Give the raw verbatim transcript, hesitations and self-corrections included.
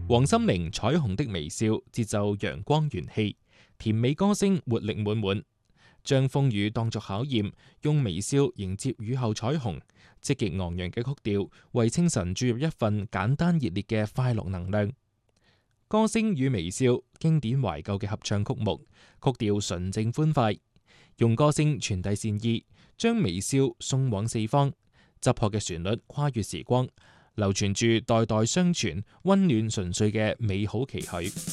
王心凌彩虹的微笑，節奏陽光元氣，甜美歌聲活力滿滿，將風雨當作考驗，用微笑迎接雨後彩虹。積極昂揚嘅曲調，為清晨注入一份簡單熱烈嘅快樂能量。歌聲與微笑，經典懷舊嘅合唱曲目，曲調純正歡快，用歌聲傳遞善意，將微笑送往四方。質樸嘅旋律跨越時光，流傳住代代相傳、溫暖純粹嘅美好期許。